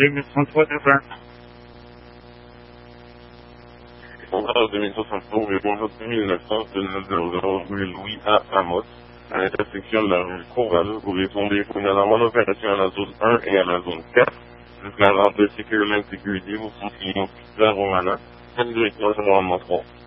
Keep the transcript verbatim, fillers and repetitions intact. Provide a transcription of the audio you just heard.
mille cent soixante-un. Standard deux mille soixante-trois, bonjour deux mille neuf cent, neuf zéro rue Louis A. Amos, à l'intersection de la rue Corral. Vous répondez finalement en opération à la zone un et à la zone quatre. Jusqu'à la rente de sécurité, l'insécurité, vous continuez au Pizza Romana, direction de l'environnement trois.